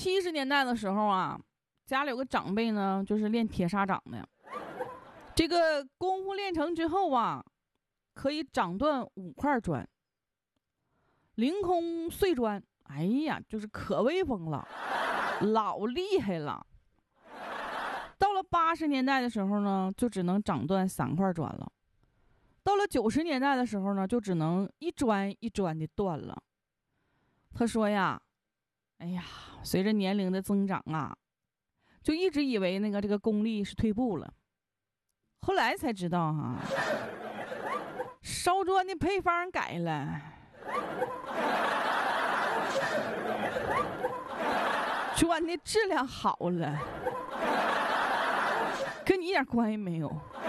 70年代的时候啊，家里有个长辈呢，就是练铁砂掌的。这个功夫练成之后啊，可以掌断5块砖，凌空碎砖。哎呀，就是可威风了，老厉害了。到了80年代的时候呢，就只能掌断3块砖了。到了90年代的时候呢，就只能一砖一砖的断了。他说呀，哎呀，随着年龄的增长啊，就一直以为这个功力是退步了，后来才知道烧砖的配方改了，砖的质量好了，跟你一点关系没有。